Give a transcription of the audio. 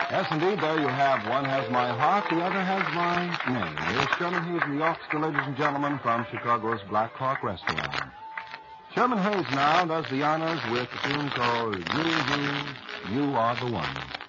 Yes, indeed, there you have. One has my heart, the other has my name. Here's Sherman Hayes in the orchestra, ladies and gentlemen, from Chicago's Black Hawk Restaurant. Sherman Hayes now does the honors with a tune called You Are the One.